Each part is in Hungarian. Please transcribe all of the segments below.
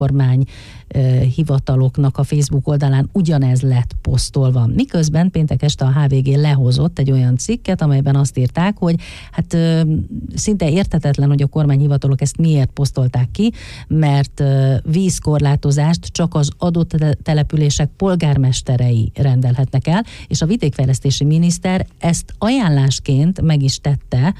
kormány hivataloknak a Facebook oldalán ugyanez lett posztolva. Miközben péntek este a HVG lehozott egy olyan cikket, amelyben azt írták, hogy hát szinte érthetetlen, hogy a kormányhivatalok ezt miért posztolták ki, mert vízkorlátozást csak az adott települések polgármesterei rendelhetnek el, és a vidékfejlesztési miniszter ezt ajánlásként meg is tette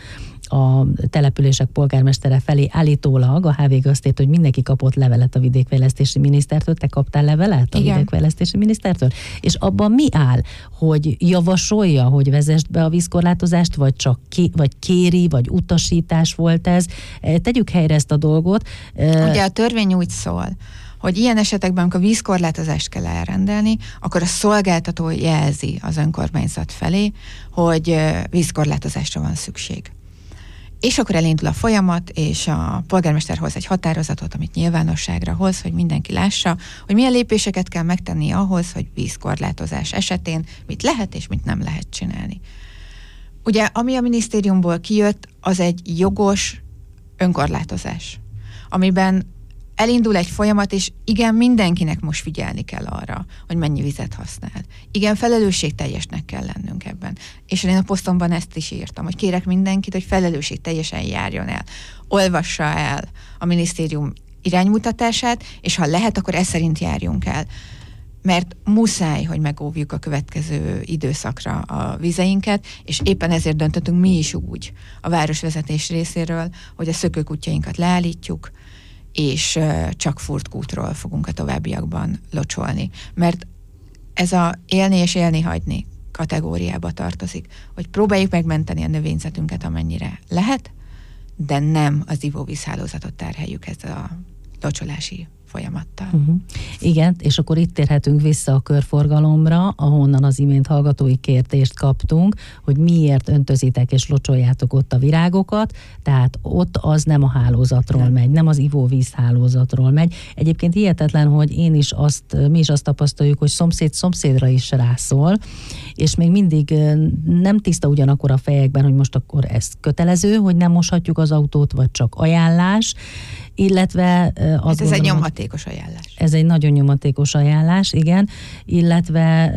a települések polgármestere felé. Állítólag a HVG azt írt, hogy mindenki kapott levelet a vidékfejlesztési minisztertől. Te kaptál levelet a vidékfejlesztési minisztertől? És abban mi áll? Hogy javasolja, hogy vezesd be a vízkorlátozást, vagy csak vagy kéri, vagy utasítás volt ez? Tegyük helyre ezt a dolgot. Ugye a törvény úgy szól, hogy ilyen esetekben, amikor vízkorlátozást kell elrendelni, akkor a szolgáltató jelzi az önkormányzat felé, hogy vízkorlátozásra van szükség. És akkor elindul a folyamat, és a polgármester hoz egy határozatot, amit nyilvánosságra hoz, hogy mindenki lássa, hogy milyen lépéseket kell megtenni ahhoz, hogy vízkorlátozás esetén mit lehet és mit nem lehet csinálni. Ugye, ami a minisztériumból kijött, az egy jogos önkorlátozás, amiben elindul egy folyamat, és igen, mindenkinek most figyelni kell arra, hogy mennyi vizet használ. Igen, felelősségteljesnek kell lennünk ebben. És én a posztomban ezt is írtam, hogy kérek mindenkit, hogy felelősségteljesen járjon el. Olvassa el a minisztérium iránymutatását, és ha lehet, akkor ez szerint járjunk el. Mert muszáj, hogy megóvjuk a következő időszakra a vizeinket, és éppen ezért döntöttünk mi is úgy a városvezetés részéről, hogy a szökőkutyáinkat leállítjuk, és csak furtkútról fogunk a továbbiakban locsolni. Mert ez a élni és élni hagyni kategóriába tartozik, hogy próbáljuk megmenteni a növényzetünket, amennyire lehet, de nem az ivóvízhálózatot terheljük ezzel a locsolási folyamattal. Igen, és akkor itt térhetünk vissza a körforgalomra, ahonnan az imént hallgatói kérdést kaptunk, hogy miért öntözitek és locsoljátok ott a virágokat, tehát ott az nem a hálózatról megy, nem az ivóvíz hálózatról megy. Egyébként hihetetlen, hogy mi is azt tapasztaljuk, hogy szomszéd szomszédra is rászól, és még mindig nem tiszta ugyanakkor a fejekben, hogy most akkor ez kötelező, hogy nem moshatjuk az autót, vagy csak ajánlás, illetve ez egy nyomatékos ajánlás. Ez egy nagyon nyomatékos ajánlás, igen, illetve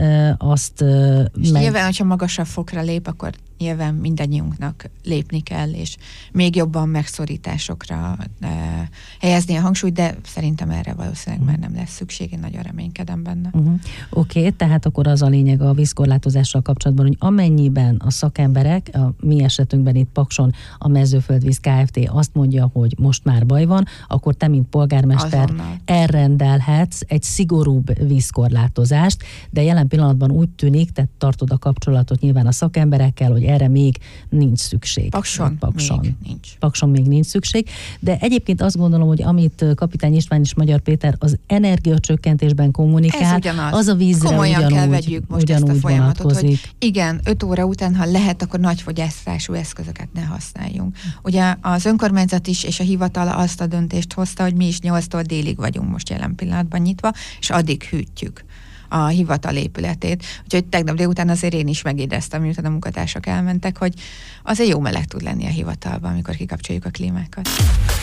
nyilván, hogyha magasabb fokra lép, akkor nyilván mindannyiunknak lépni kell, és még jobban megszorításokra helyezni a hangsúlyt, de szerintem erre valószínűleg már nem lesz szükség, én nagyon reménykedem benne. Oké, tehát akkor az a lényeg a vízkorlátozással kapcsolatban, hogy amennyiben a szakemberek, a mi esetünkben itt Pakson a Mezőföldvíz Kft. Azt mondja, hogy most már baj van, akkor te, mint polgármester elrendelhetsz egy szigorúbb vízkorlátozást, de jelen pillanatban úgy tűnik, te tartod a kapcsolatot nyilván a szakemberekkel, hogy erre még nincs szükség. Pakson még nincs szükség, de egyébként azt gondolom, hogy amit Kapitány István és Magyar Péter az energiacsökkentésben kommunikál, az a vízre komolyan kell vegyük most ezt a folyamatot, vonatkozik. hogy igen, 5 óra után, ha lehet, akkor nagy fogyasztású eszközöket ne használjunk. Ugye az önkormányzat is és a hivatal azt a döntést hozta, hogy mi is 8-tól délig vagyunk most jelen pillanatban nyitva, és addig hűtjük a hivatal épületét. Úgyhogy tegnap délután azért én is megéreztem, miután a munkatársak elmentek, hogy azért jó meleg tud lenni a hivatalban, amikor kikapcsoljuk a klímákat.